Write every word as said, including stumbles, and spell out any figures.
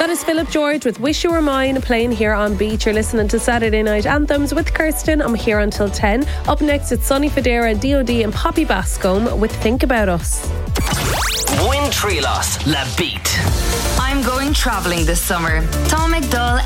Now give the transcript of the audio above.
That is Philip George with Wish You Were Mine playing here on Beat. You're listening to Saturday Night Anthems with Kirsten. I'm here until ten. Up next, it's Sonny Fodera, D O D and Poppy Bascombe with Think About Us. Win Trilos, La Beat. I'm going travelling this summer. Tom McDowell